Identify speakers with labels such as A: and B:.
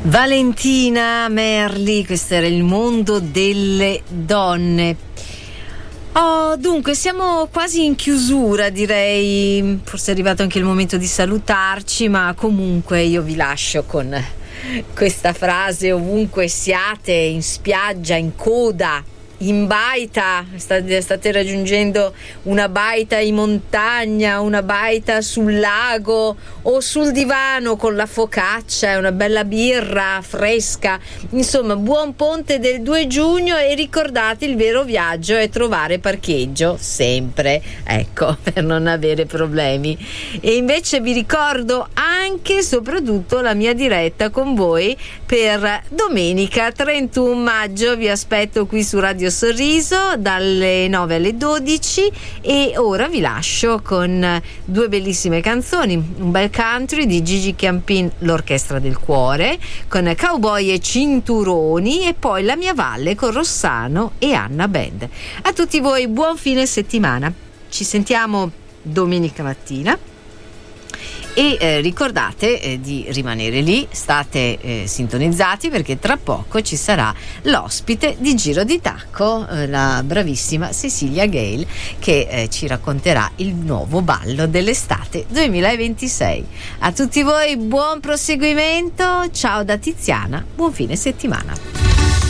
A: Valentina Merli, questo era Il mondo delle donne. Dunque siamo quasi in chiusura, direi, forse è arrivato anche il momento di salutarci, ma comunque io vi lascio con questa frase: ovunque siate, in spiaggia, in coda, in baita, state raggiungendo una baita in montagna, una baita sul lago o sul divano con la focaccia e una bella birra fresca, insomma buon ponte del 2 giugno, e ricordate, il vero viaggio è trovare parcheggio sempre, ecco, per non avere problemi. E invece vi ricordo anche e soprattutto la mia diretta con voi per domenica 31 maggio, vi aspetto qui su Radio Sorriso dalle 9 alle 12, e ora vi lascio con due bellissime canzoni: un bel country di Gigi Chiampin, l'Orchestra del Cuore, con Cowboy e Cinturoni, e poi La mia valle con Rossano e Anna Band. A tutti voi buon fine settimana, ci sentiamo domenica mattina. E ricordate di rimanere lì, state sintonizzati, perché tra poco ci sarà l'ospite di Giro di Tacco, la bravissima Cecilia Gale, che ci racconterà il nuovo ballo dell'estate 2026. A tutti voi buon proseguimento, ciao da Tiziana, buon fine settimana.